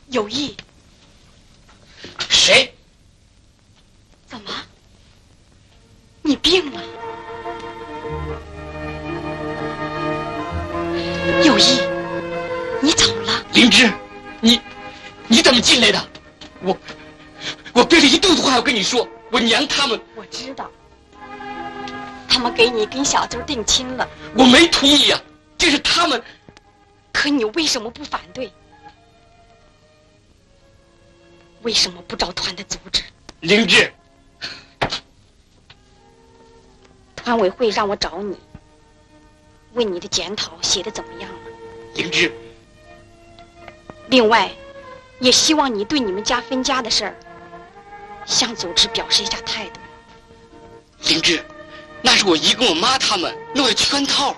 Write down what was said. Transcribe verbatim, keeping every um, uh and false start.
有意。 谁？ 怎么？你病了？有意，你怎么了？ 灵芝，你你怎么进来的？我我憋着一肚子话要跟你说，我娘他们。 我知道，他们给你跟小周定亲了。 我没同意啊，这是他们。 可你为什么不反对？为什么不照团的组织？ 灵芝， 团委会让我找你，问你的检讨写得怎么样了？ 灵芝， 另外，也希望你对你们家分家的事儿，向组织表示一下态度。 灵芝，那是我姨跟我妈他们弄的圈套。